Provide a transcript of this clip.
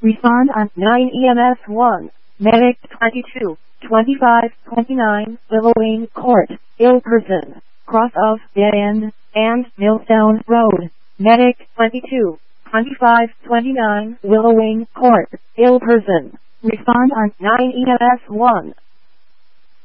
Respond on 9 EMS 1. Medic 22, 25, 29, Willowing Court, ill person, cross of Dead End and Millstone Road. Medic 22, 25, 29, Willowing Court, ill person. Respond on 9 EMS 1.